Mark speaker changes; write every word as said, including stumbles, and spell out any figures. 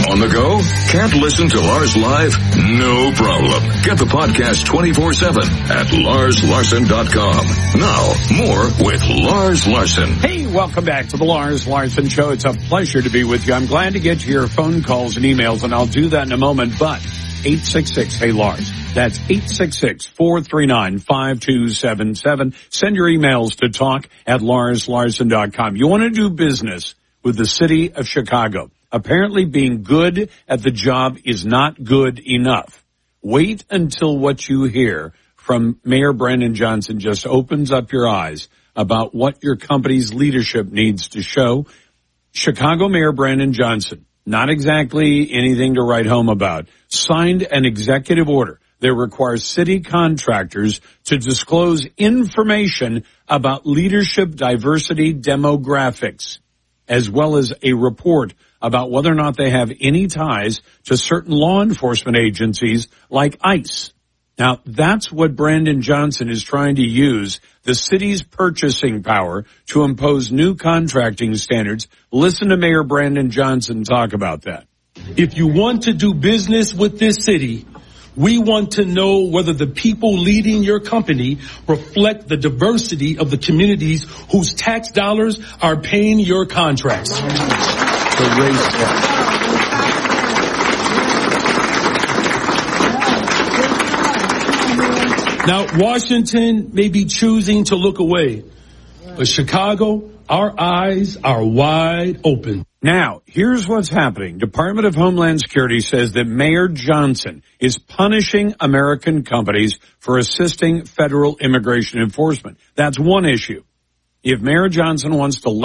Speaker 1: On the go? Can't listen to Lars live? No problem. Get the podcast twenty-four seven at lars larson dot com. Now, more with Lars Larson.
Speaker 2: Hey, welcome back to the Lars Larson Show. It's a pleasure to be with you. I'm glad to get to your phone calls and emails, and I'll do that in a moment, but eight six six, hey Lars. That's eight six six, four three nine, five two seven seven. Send your emails to talk at lars larson dot com. You want to do business with the city of Chicago. Apparently being good at the job is not good enough. Wait until what you hear from Mayor Brandon Johnson just opens up your eyes about what your company's leadership needs to show. Chicago Mayor Brandon Johnson, not exactly anything to write home about, signed an executive order that requires city contractors to disclose information about leadership diversity demographics, as well as a report about whether or not they have any ties to certain law enforcement agencies like ICE. Now, that's what Brandon Johnson is trying to use the city's purchasing power to impose new contracting standards. Listen to Mayor Brandon Johnson talk about that.
Speaker 3: If you want to do business with this city, we want to know whether the people leading your company reflect the diversity of the communities whose tax dollars are paying your contracts.
Speaker 2: The race war.
Speaker 3: Now, Washington may be choosing to look away, but Chicago, our eyes are wide open.
Speaker 2: Now, here's what's happening. Department of Homeland Security says that Mayor Johnson is punishing American companies for assisting federal immigration enforcement. That's one issue. If Mayor Johnson wants to